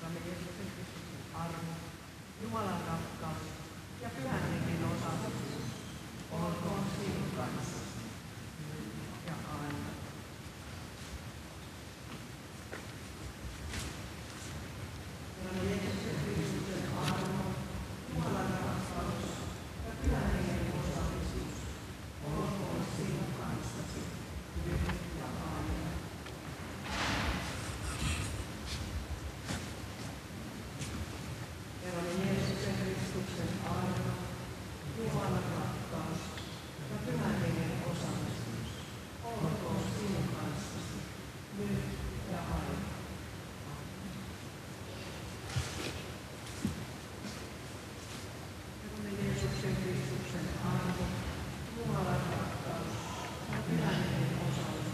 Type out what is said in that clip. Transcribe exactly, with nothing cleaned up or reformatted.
Herramme Jeesuksen Kristuksen armo, Jumalan rakkaus ja Pyhän Hengen osallisuus olkoon sinun kanssa.